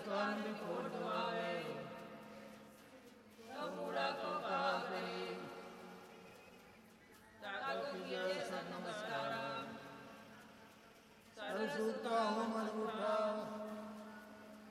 ਕਰਨ ਦੀ ਖੋਟ ਗਵਾਵੇ ਤੋ ਮੂੜਾ ਕੋ ਕਹਾ ਕਰੀ ਤਾਕੋ ਕੀਏ ਸਤ ਨਮਸਕਾਰਾ ਸਰਬ ਸੁਖਤਾ ਹੋ ਮਨ ਉਠਾ